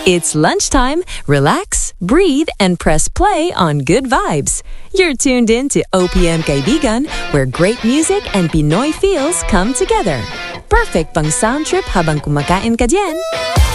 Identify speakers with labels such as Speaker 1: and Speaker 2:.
Speaker 1: It's lunchtime. Relax, breathe, and press play on Good Vibes. You're tuned in to OPM Kaibigan, where great music and Pinoy feels come together. Perfect pang sound trip habang kumakain ka diyan.